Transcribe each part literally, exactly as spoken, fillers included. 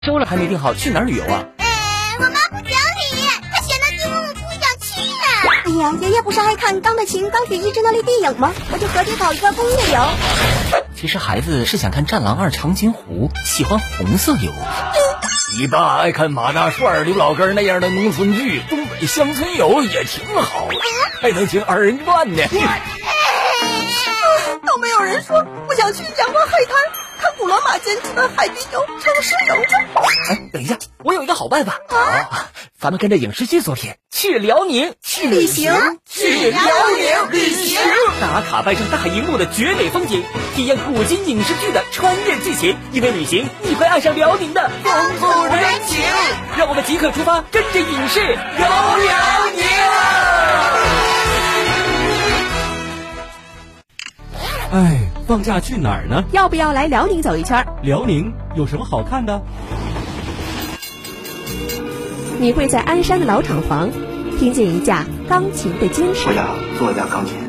周了还没定好去哪儿旅游啊？ 哎，我妈不讲理，她嫌那地方我不想去呢。 哎呀，爷爷不是爱看《钢的琴钢铁一之》那类电影吗？我就合计搞一个公益游。 其实孩子是想看《战狼二》长津湖，喜欢红色游。 你爸爱看马大帅、刘老根那样的农村剧，东北乡村游也挺好，还能听二人转呢。 都没有人说不想去阳光海滩看古罗马建筑的海滨游、城市游吗？ 哎，等一下，我有一个好办法啊！咱们跟着影视剧作品去辽宁去旅行， 去辽宁旅行， 打卡拜上大荧幕的绝美风景，体验古今影视剧的穿越剧情。因为旅行，你会爱上辽宁的风土人情。 让我们即刻出发，跟着影视游辽宁啊！ 哎，放假去哪儿呢？ 要不要来辽宁走一圈？ 辽宁有什么好看的？ 你会在鞍山的老厂房听见一架钢琴的坚持。 我想做一架钢琴。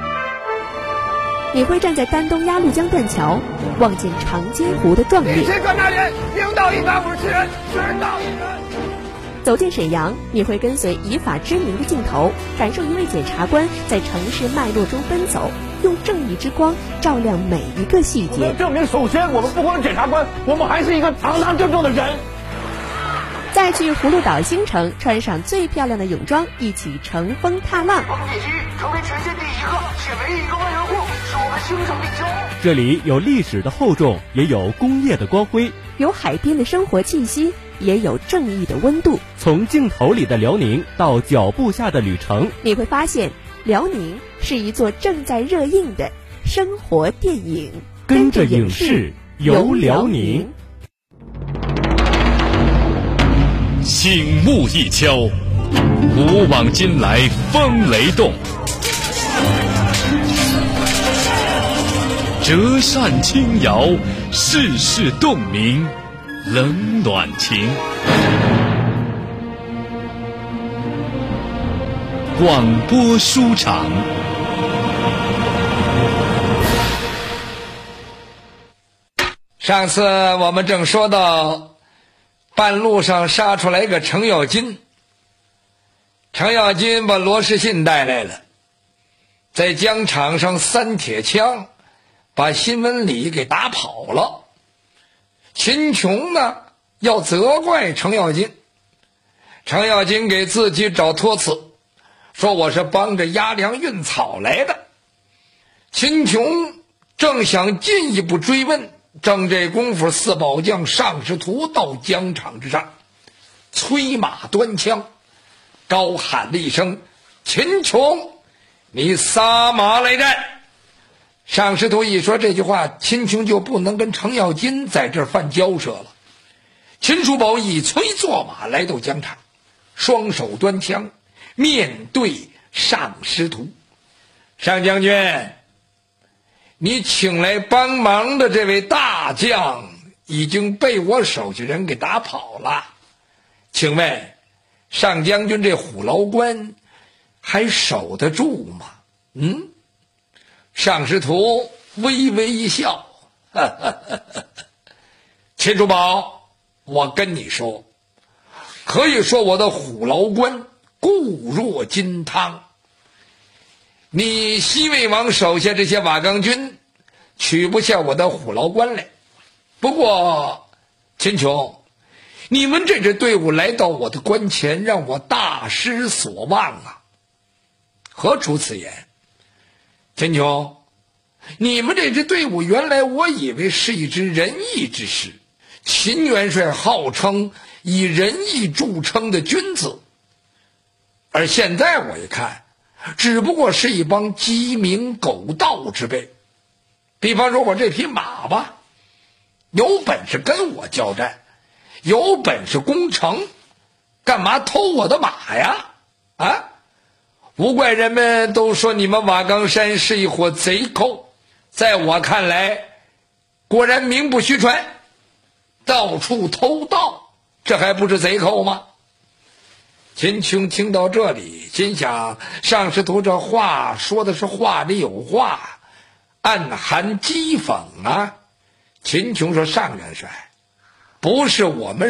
你会站在丹东鸭绿江断桥，望见长津湖的壮丽。 谁管那人？领导一百五十人，指导一人。 走进沈阳，你会跟随以法之名的镜头，感受一位检察官在城市脉络中奔走，用正义之光照亮每一个细节。 证明，首先我们不光是检察官，我们还是一个堂堂正正的人。 再去葫芦岛新城，穿上最漂亮的泳装，一起乘风踏浪。 我们必须成为全县第一个，且唯一一个万人户，是我们兴盛的骄傲。 这里有历史的厚重，也有工业的光辉， 有海边的生活气息，也有正义的温度。 从镜头里的辽宁到脚步下的旅程， 你会发现辽宁是一座正在热映的生活电影。 跟着影视游辽宁。 醒目一敲，古往今来风雷动，折扇轻摇，世事洞明冷暖情。广播书场。 上次我们正说到半路上杀出来个程咬金，程咬金把罗士信带来了，在疆场上三铁枪把辛文礼给打跑了。秦琼呢要责怪程咬金，程咬金给自己找托词，说我是帮着押粮运草来的。秦琼正想进一步追问，正这功夫，四宝将尚师图到疆场之上，催马端枪，高喊了一声：“秦琼，你撒马来战！”尚师图一说这句话，秦琼就不能跟程咬金在这儿犯交涉了。秦叔宝一催坐马来到疆场，双手端枪，面对尚师图：“尚将军，你请来帮忙的这位大将已经被我手下人给打跑了，请问尚将军这虎牢关还守得住吗？”嗯，尚师图微微一笑，呵呵呵呵，秦叔宝，我跟你说，可以说我的虎牢关固若金汤。你西魏王手下这些瓦岗军取不下我的虎牢关来。不过秦琼，你们这支队伍来到我的关前，让我大失所望啊。何出此言？秦琼，你们这支队伍原来我以为是一支仁义之师，秦元帅号称以仁义著称的君子，而现在我一看，只不过是一帮鸡鸣狗盗之辈。比方说我这匹马吧，有本事跟我交战，有本事攻城，干嘛偷我的马呀？啊！无怪人们都说你们瓦岗山是一伙贼寇，在我看来，果然名不虚传，到处偷盗，这还不是贼寇吗？秦琼听到这里，心想尚师图这话说的是话里有话，暗含讥讽啊。秦琼说：“尚元帅， 不是我们